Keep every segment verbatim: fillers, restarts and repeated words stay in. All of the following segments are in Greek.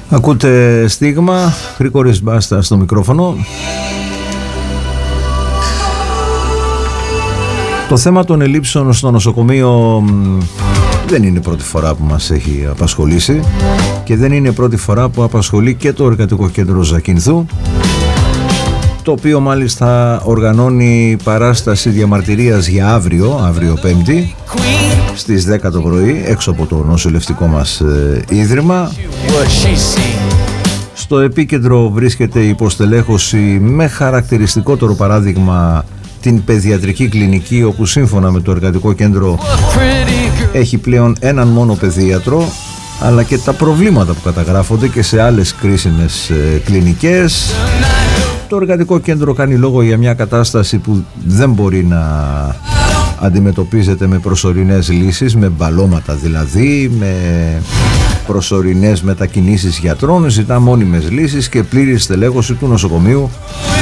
Ακούτε Στίγμα, Γρηγόρης Μπάστα στο μικρόφωνο. Το θέμα των ελλείψεων στο νοσοκομείο δεν είναι πρώτη φορά που μας έχει απασχολήσει και δεν είναι πρώτη φορά που απασχολεί και το Εργατικό Κέντρο Ζακυνθού, το οποίο μάλιστα οργανώνει παράσταση διαμαρτυρίας για αύριο, αύριο Πέμπτη, στις δέκα το πρωί, έξω από το νοσηλευτικό μας ε, ίδρυμα. Στο επίκεντρο βρίσκεται η υποστελέχωση, με χαρακτηριστικότερο παράδειγμα την παιδιατρική κλινική, όπου σύμφωνα με το Εργατικό Κέντρο έχει πλέον έναν μόνο παιδίατρο, αλλά και τα προβλήματα που καταγράφονται και σε άλλες κρίσιμες ε, κλινικές. Το Εργατικό Κέντρο κάνει λόγο για μια κατάσταση που δεν μπορεί να αντιμετωπίζεται με προσωρινές λύσεις, με μπαλώματα δηλαδή, με προσωρινές μετακινήσεις γιατρών. Ζητά μόνιμες λύσεις και πλήρη στελέχωση του νοσοκομείου.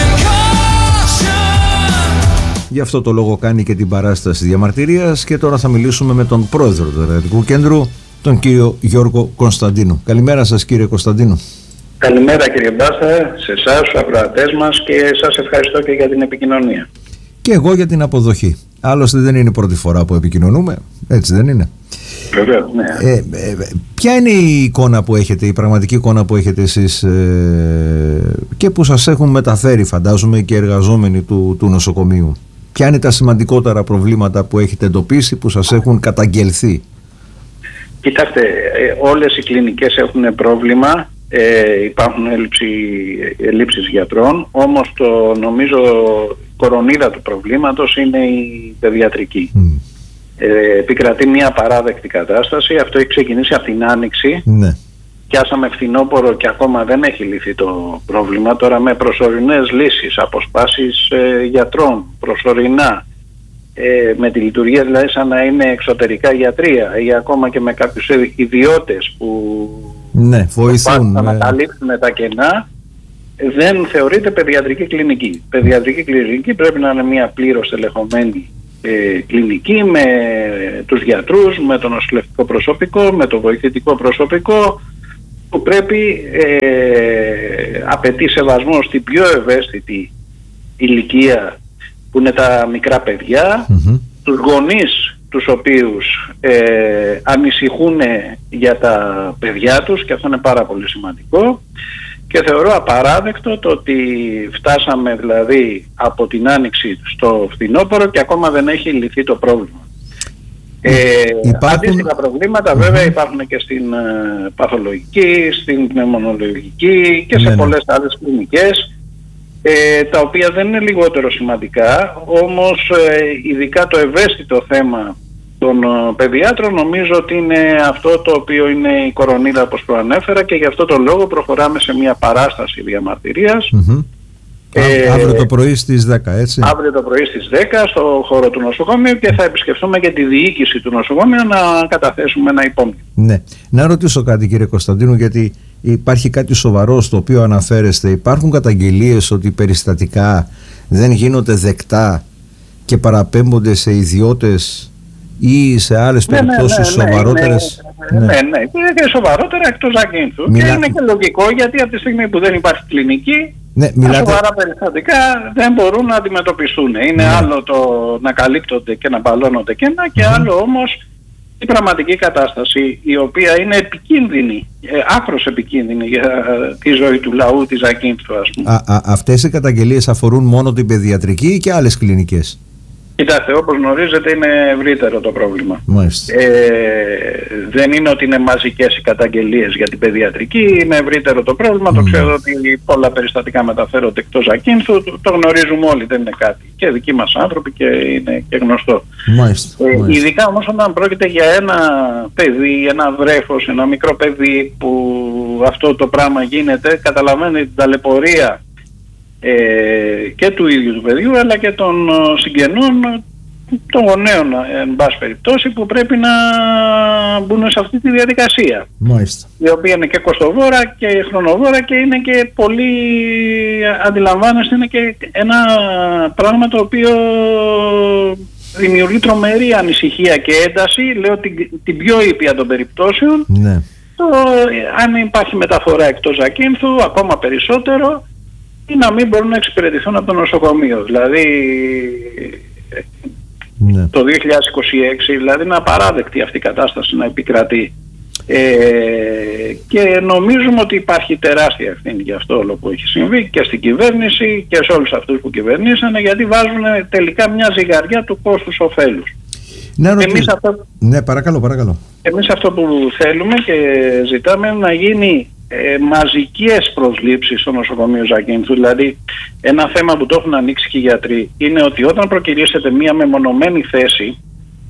Γι' αυτό το λόγο κάνει και την παράσταση διαμαρτυρίας. Και τώρα θα μιλήσουμε με τον πρόεδρο του Εργατικού Κέντρου, τον κύριο Γιώργο Κωνσταντίνου. Καλημέρα σας, κύριε Κωνσταντίνου. Καλημέρα, κύριε Μπάστα, σε εσάς, στους ακροατές μας, και σας ευχαριστώ και για την επικοινωνία. Και εγώ για την αποδοχή. Άλλωστε δεν είναι η πρώτη φορά που επικοινωνούμε, έτσι δεν είναι? Βεβαίως, ναι. Ε, ε, ποια είναι η εικόνα που έχετε, η πραγματική εικόνα που έχετε εσείς ε, και που σας έχουν μεταφέρει, φαντάζομαι, και εργαζόμενοι του, του νοσοκομείου? Ποια είναι τα σημαντικότερα προβλήματα που έχετε εντοπίσει, που σας έχουν καταγγελθεί? Κοιτάξτε, όλες οι κλινικές έχουν πρόβλημα. Ε, υπάρχουν έλλειψη, ελλείψεις γιατρών, όμως το νομίζω κορονίδα του προβλήματος είναι η παιδιατρική. Mm. Ε, επικρατεί μια απαράδεκτη κατάσταση. Αυτό έχει ξεκινήσει από την Άνοιξη. Ναι. Πιάσαμε φθινόπωρο και ακόμα δεν έχει λυθεί το πρόβλημα. Τώρα με προσωρινές λύσεις, αποσπάσεις ε, γιατρών προσωρινά, ε, με τη λειτουργία δηλαδή σαν να είναι εξωτερικά γιατρία, ή ακόμα και με κάποιους ιδιώτες που ναι, βοηθούν να ανακαλύψουν τα κενά, δεν θεωρείται παιδιατρική κλινική. Παιδιατρική κλινική πρέπει να είναι μια πλήρως ελεγχομένη ε, κλινική, με τους γιατρούς, με το νοσηλευτικό προσωπικό, με το βοηθητικό προσωπικό, που πρέπει ε, απαιτεί σεβασμό στην πιο ευαίσθητη ηλικία, που είναι τα μικρά παιδιά, mm-hmm. τους γονείς τους οποίους ε, ανησυχούν για τα παιδιά τους, και αυτό είναι πάρα πολύ σημαντικό. Και θεωρώ απαράδεκτο το ότι φτάσαμε δηλαδή από την Άνοιξη στο φθινόπωρο και ακόμα δεν έχει λυθεί το πρόβλημα. Ε, υπάρχουν... Αντίστοιχα προβλήματα βέβαια υπάρχουν και στην ε, παθολογική, στην πνευμονολογική και σε ναι, πολλές ναι. άλλες κλινικές, ε, τα οποία δεν είναι λιγότερο σημαντικά, όμως ε, ειδικά το ευαίσθητο θέμα των ε, παιδιάτρων νομίζω ότι είναι αυτό το οποίο είναι η κορονίδα, όπως προανέφερα, και γι' αυτό το λόγο προχωράμε σε μια παράσταση διαμαρτυρίας. Mm-hmm. Ε, αύριο το πρωί στις δέκα, έτσι? Αύριο το πρωί στις δέκα στο χώρο του νοσοκομείου, και θα επισκεφθούμε και τη διοίκηση του νοσοκομείου να καταθέσουμε ένα υπόμνημα. Ναι. Να ρωτήσω κάτι, κύριε Κωνσταντίνου, γιατί υπάρχει κάτι σοβαρό στο οποίο αναφέρεστε. Υπάρχουν καταγγελίες ότι περιστατικά δεν γίνονται δεκτά και παραπέμπονται σε ιδιώτες ή σε άλλες ναι, περιπτώσεις ναι, ναι, σοβαρότερες? Ναι, ναι, ναι, ναι. Είναι και σοβαρότερα εκτός Ζακυνθού. Μιλά... Και είναι και λογικό, γιατί από τη στιγμή που δεν υπάρχει κλινική, ναι, μιλάτε... τα σοβαρά περιστατικά δεν μπορούν να αντιμετωπιστούν. Είναι ναι. άλλο το να καλύπτονται και να μπαλώνονται κενά, και mm. άλλο όμως η πραγματική κατάσταση, η οποία είναι επικίνδυνη, ε, άκρως επικίνδυνη για τη ζωή του λαού της Ζακυνθού, ας πούμε. Α, α, αυτές οι καταγγελίες αφορούν μόνο την παιδιατρική ή και άλλες κλινικές? Κοιτάξτε, όπως γνωρίζετε είναι ευρύτερο το πρόβλημα. Ε, δεν είναι ότι είναι μαζικές οι καταγγελίες για την παιδιατρική, είναι ευρύτερο το πρόβλημα. Mm. Το ξέρω ότι πολλά περιστατικά μεταφέρονται εκτός Ζακυνθού, το, το γνωρίζουμε όλοι, δεν είναι κάτι. Και δικοί μας άνθρωποι, και είναι και γνωστό. Μάλιστα, ε, μάλιστα. Ειδικά όμως όταν πρόκειται για ένα παιδί, ένα βρέφος, ένα μικρό παιδί, που αυτό το πράγμα γίνεται, καταλαβαίνει την ταλαιπωρία Ε, και του ίδιου του παιδιού, αλλά και των συγγενών, των γονέων εν πάση περιπτώσει, που πρέπει να μπουν σε αυτή τη διαδικασία. Μάλιστα. Η οποία είναι και κοστοβόρα και χρονοβόρα, και είναι και πολύ, αντιλαμβάνεστε, είναι και ένα πράγμα το οποίο δημιουργεί τρομερή ανησυχία και ένταση, λέω την, την πιο ήπια των περιπτώσεων. Ναι. το, αν υπάρχει μεταφορά εκτός Ζακίνθου, ακόμα περισσότερο, ή να μην μπορούν να εξυπηρετηθούν από το νοσοκομείο. Δηλαδή ναι. το δύο χιλιάδες είκοσι έξι, δηλαδή είναι απαράδεκτη αυτή η κατάσταση να επικρατεί. Ε, και νομίζουμε ότι υπάρχει τεράστια ευθύνη για αυτό όλο που έχει συμβεί και στην κυβέρνηση και σε όλους αυτούς που κυβερνήσανε, γιατί βάζουν τελικά μια ζυγαριά του κόστους ωφέλους. Ναι, εμείς αυτό, ναι, παρακαλώ, παρακαλώ. Εμείς αυτό που θέλουμε και ζητάμε να γίνει ε, μαζικές προσλήψεις στο νοσοκομείο Ζακίνθου. Δηλαδή ένα θέμα που το έχουν ανοίξει και οι γιατροί είναι ότι όταν προκυρήσετε μια μεμονωμένη θέση,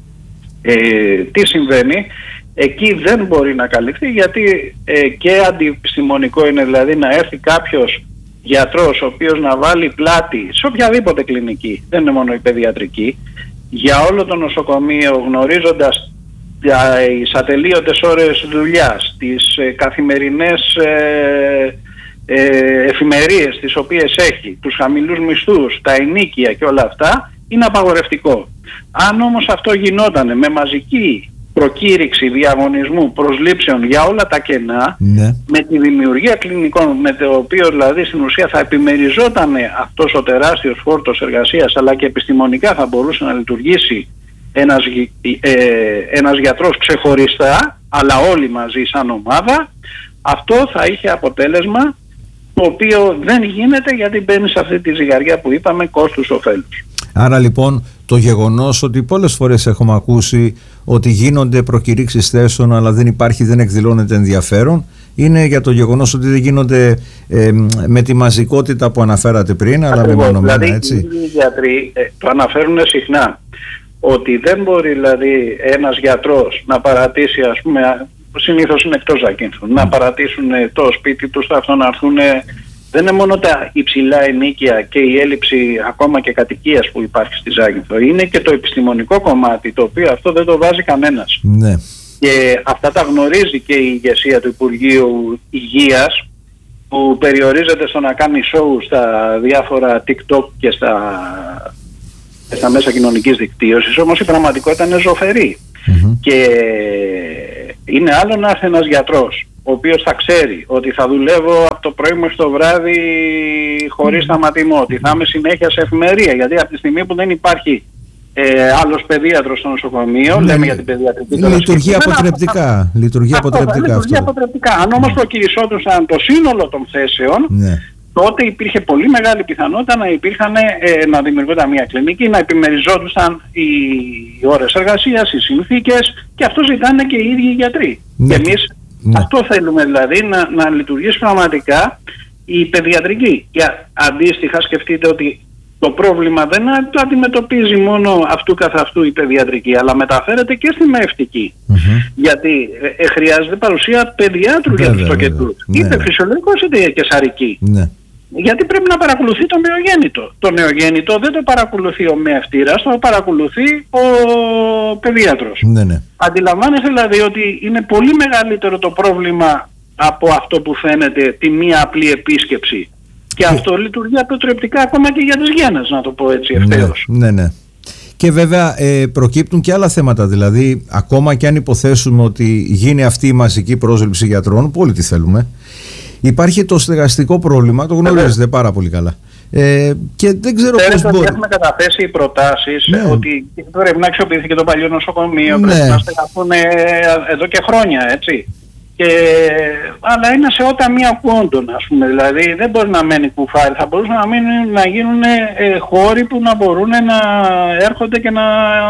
ε, τι συμβαίνει? Εκεί δεν μπορεί να καλυφθεί, γιατί ε, και αντιεπιστημονικό είναι, δηλαδή να έρθει κάποιος γιατρός ο οποίος να βάλει πλάτη σε οποιαδήποτε κλινική, δεν είναι μόνο η παιδιατρική, για όλο το νοσοκομείο, γνωρίζοντας τις ατελείωτες ώρες δουλειάς, τις ε, καθημερινές ε, ε, εφημερίες τις οποίες έχει, τους χαμηλούς μισθούς, τα ενοίκια και όλα αυτά, είναι απαγορευτικό. Αν όμως αυτό γινότανε με μαζική προκήρυξη διαγωνισμού προσλήψεων για όλα τα κενά, ναι. με τη δημιουργία κλινικών, με το οποίο δηλαδή στην ουσία θα επιμεριζόταν αυτός ο τεράστιος φόρτος εργασίας, αλλά και επιστημονικά θα μπορούσε να λειτουργήσει ένας, ε, ένας γιατρός ξεχωριστά, αλλά όλοι μαζί σαν ομάδα, αυτό θα είχε αποτέλεσμα το οποίο δεν γίνεται, γιατί μπαίνει σε αυτή τη ζυγαριά που είπαμε κόστους ωφέλους. Άρα λοιπόν το γεγονός ότι πολλές φορές έχουμε ακούσει ότι γίνονται προκηρύξεις θέσεων αλλά δεν υπάρχει, δεν εκδηλώνεται ενδιαφέρον, είναι για το γεγονός ότι δεν γίνονται ε, με τη μαζικότητα που αναφέρατε πριν, αλλά μεμονωμένα, δηλαδή, έτσι. Οι γιατροί ε, το αναφέρουν συχνά, ότι δεν μπορεί δηλαδή ένας γιατρός να παρατήσει, ας πούμε, συνήθως είναι εκτός Ζακίνθου, mm. να παρατήσουν το σπίτι τους, θα να έρθουν. Δεν είναι μόνο τα υψηλά ενοίκια και η έλλειψη ακόμα και κατοικίας που υπάρχει στη Ζάκυνθο. Είναι και το επιστημονικό κομμάτι, το οποίο αυτό δεν το βάζει κανένας. Ναι. Και αυτά τα γνωρίζει και η ηγεσία του Υπουργείου Υγείας, που περιορίζεται στο να κάνει show στα διάφορα TikTok και στα, στα μέσα κοινωνικής δικτύωσης. Όμως η πραγματικότητα είναι ζωφερή. Mm-hmm. Και είναι άλλο να έρθει ένας γιατρός, ο οποίος θα ξέρει ότι θα δουλεύω από το πρωί μέχρι το βράδυ χωρίς σταματημό, ότι θα είμαι συνέχεια σε εφημερία, γιατί από τη στιγμή που δεν υπάρχει ε, άλλος παιδίατρος στο νοσοκομείο, ναι, λέμε για την παιδιατρική, λειτουργεί αποτρεπτικά. Λειτουργεί αποτρεπτικά αυτό. αυτό. αποτρεπτικά. Αν όμως προκυρισόντουσαν το σύνολο των θέσεων, ναι, τότε υπήρχε πολύ μεγάλη πιθανότητα να υπήρχαν, ε, να δημιουργούνταν μια κλινική, να επιμεριζόντουσαν οι ώρες εργασίας, οι συνθήκες, και αυτό ζητάνε και οι ίδιοι οι γιατροί. Ναι. Και εμείς ναι. αυτό θέλουμε, δηλαδή να, να λειτουργήσει πραγματικά η παιδιατρική. Και αντίστοιχα σκεφτείτε ότι το πρόβλημα δεν το αντιμετωπίζει μόνο αυτού καθ' αυτού η παιδιατρική, αλλά μεταφέρεται και στη μεευτική. Mm-hmm. Γιατί ε, χρειάζεται παρουσία παιδιάτρου βέβαια, για τους τοκετούς. Ναι. Είτε φυσιολογικός είτε κεσαρική. Ναι. Γιατί πρέπει να παρακολουθεί το νεογέννητο. Το νεογέννητο δεν το παρακολουθεί ο μεευτήρας, το παρακολουθεί ο παιδίατρος. Ναι, ναι. Αντιλαμβάνεστε δηλαδή ότι είναι πολύ μεγαλύτερο το πρόβλημα από αυτό που φαίνεται τη μία απλή επίσκεψη. Και yeah. αυτό λειτουργεί αποτρεπτικά ακόμα και για τις γένες, να το πω έτσι ευθέως. Ναι, ναι, ναι. Και βέβαια ε, προκύπτουν και άλλα θέματα, δηλαδή ακόμα και αν υποθέσουμε ότι γίνει αυτή η μαζική πρόσληψη γιατρών, που όλοι τη θέλουμε, υπάρχει το στεγαστικό πρόβλημα, το γνωρίζετε πάρα πολύ καλά. Ε, και δεν ξέρω πώς μπορεί. Έχουμε καταθέσει προτάσεις, ναι, ότι πρέπει να αξιοποιηθεί και το παλιό νοσοκομείο, ναι, πρέπει να στεγαστούν εδώ και χρόνια, έτσι. Και, αλλά είναι σε ότα μία κόντων, ας πούμε, δηλαδή δεν μπορεί να μένει κουφάρι, θα μπορούσαν να, μείνουν, να γίνουν ε, χώροι που να μπορούν να έρχονται και να,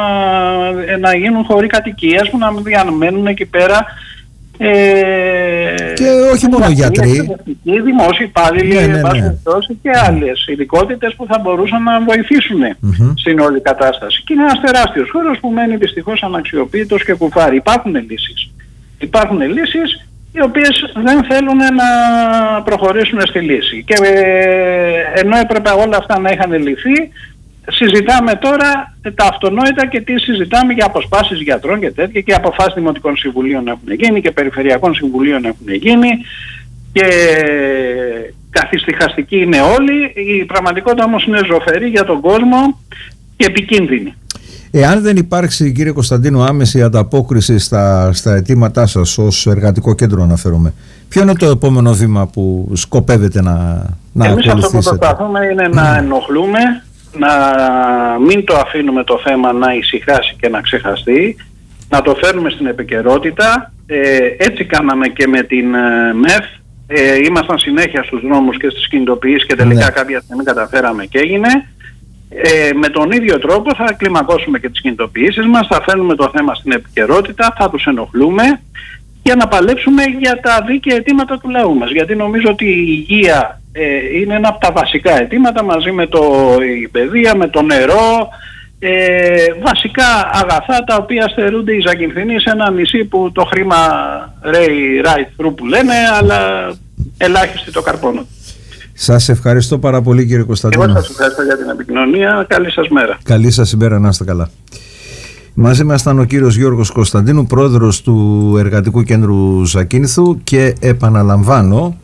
ε, να γίνουν χώροι κατοικίας που να διαμένουν εκεί πέρα. Ε, και όχι μόνο γιατροί, οι δημόσιοι υπάλληλοι, ναι, ναι, ναι. και άλλες ειδικότητες που θα μπορούσαν να βοηθήσουν mm-hmm. στην όλη κατάσταση. Και είναι ένας τεράστιος χώρος που μένει δυστυχώς αναξιοποιητός και κουφάρι. Υπάρχουν λύσεις. Υπάρχουν λύσεις οι οποίες δεν θέλουν να προχωρήσουν στη λύση. Και ε, ενώ έπρεπε όλα αυτά να είχαν λυθεί, συζητάμε τώρα τα αυτονόητα, και τι συζητάμε για αποσπάσεις γιατρών και τέτοια, και αποφάσεις δημοτικών συμβουλίων έχουν γίνει και περιφερειακών συμβουλίων έχουν γίνει, και καθιστυχαστικοί είναι όλοι. Η πραγματικότητα όμως είναι ζωφερή για τον κόσμο και επικίνδυνη. Εάν δεν υπάρξει, κύριε Κωνσταντίνου, άμεση ανταπόκριση στα, στα αιτήματά σας ως εργατικό κέντρο, αναφέρομαι, ποιο είναι το επόμενο βήμα που σκοπεύετε να, να Εμείς ακολουθήσετε? αυτό που προσπαθούμε είναι να ενοχλούμε, να μην το αφήνουμε το θέμα να ησυχάσει και να ξεχαστεί, να το φέρνουμε στην επικαιρότητα. Ε, έτσι κάναμε και με την ε, ΜΕΘ. Ε, ήμασταν συνέχεια στους δρόμους και στις κινητοποιήσεις και τελικά ναι. κάποια στιγμή καταφέραμε και έγινε. Ε, με τον ίδιο τρόπο θα κλιμακώσουμε και τις κινητοποιήσεις μας, θα φέρνουμε το θέμα στην επικαιρότητα, θα τους ενοχλούμε για να παλέψουμε για τα δίκαια αιτήματα του λαού μας. Γιατί νομίζω ότι η υγεία ε, είναι ένα από τα βασικά αιτήματα, μαζί με το, η παιδεία, με το νερό, ε, βασικά αγαθά τα οποία στερούνται οι Ζακυνθινοί σε ένα νησί που το χρήμα ρέει right through που λένε, αλλά ελάχιστοι το καρπόνο. Σας ευχαριστώ πάρα πολύ, κύριε Κωνσταντίνο. Εγώ σας ευχαριστώ για την επικοινωνία. Καλή σας μέρα. Καλή σας ημέρα, να είστε καλά. Μαζί μας ήταν ο κύριος Γιώργος Κωνσταντίνου, πρόεδρος του Εργατικού Κέντρου Ζακίνθου, και επαναλαμβάνω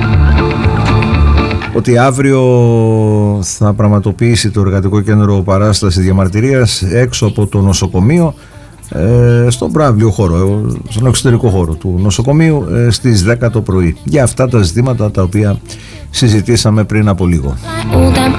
ότι αύριο θα πραγματοποιήσει το Εργατικό Κέντρο παράσταση διαμαρτυρίας έξω από το νοσοκομείο, ε, στον πράβλιο χώρο, στον εξωτερικό χώρο του νοσοκομείου, ε, στις δέκα το πρωί, για αυτά τα ζητήματα τα οποία συζητήσαμε πριν από λίγο.